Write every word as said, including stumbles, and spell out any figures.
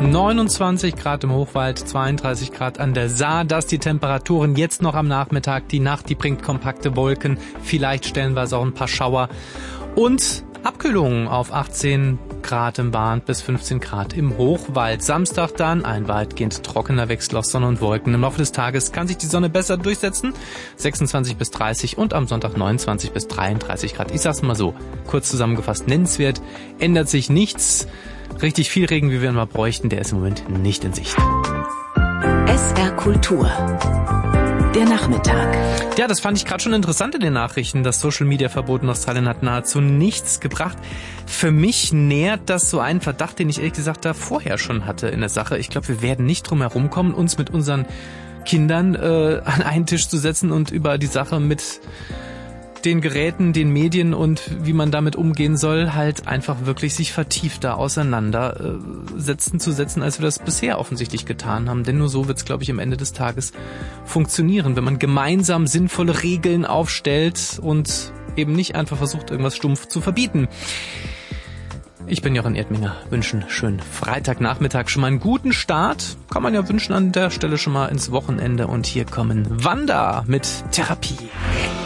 neunundzwanzig Grad im Hochwald, zweiunddreißig Grad an der Saar. Das die Temperaturen jetzt noch am Nachmittag. Die Nacht, die bringt kompakte Wolken, vielleicht stellenweise auch ein paar Schauer. Und Abkühlungen auf achtzehn Grad im Bahn bis fünfzehn Grad im Hochwald. Samstag dann ein weitgehend trockener Wechsel aus Sonne und Wolken. Im Laufe des Tages kann sich die Sonne besser durchsetzen. sechsundzwanzig bis dreißig und am Sonntag neunundzwanzig bis dreiunddreißig Grad. Ich sag's mal so, kurz zusammengefasst, nennenswert, ändert sich nichts. Richtig viel Regen, wie wir ihn mal bräuchten, der ist im Moment nicht in Sicht. S R Kultur. Der Nachmittag. Ja, das fand ich gerade schon interessant in den Nachrichten. Das Social-Media-Verbot in Australien hat nahezu nichts gebracht. Für mich nährt das so einen Verdacht, den ich ehrlich gesagt da vorher schon hatte in der Sache. Ich glaube, wir werden nicht drum herum kommen, uns mit unseren Kindern äh, an einen Tisch zu setzen und über die Sache mit den Geräten, den Medien und wie man damit umgehen soll, halt einfach wirklich sich vertiefter auseinandersetzen zu setzen, als wir das bisher offensichtlich getan haben. Denn nur so wird es, glaube ich, am Ende des Tages funktionieren, wenn man gemeinsam sinnvolle Regeln aufstellt und eben nicht einfach versucht, irgendwas stumpf zu verbieten. Ich bin Jochen Erdminger, wünschen schönen Freitagnachmittag, schon mal einen guten Start. Kann man ja wünschen an der Stelle schon mal ins Wochenende. Und hier kommen Wanda mit Therapie.